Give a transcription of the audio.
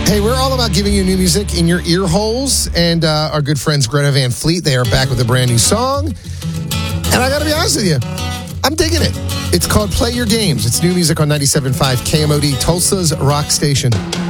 Hey, we're all about giving you new music in your ear holes. And our good friends Greta Van Fleet, they are back with a brand new song. And I got to be honest with you, I'm digging it. It's called Play Your Games. It's new music on 97.5 KMOD, Tulsa's rock station.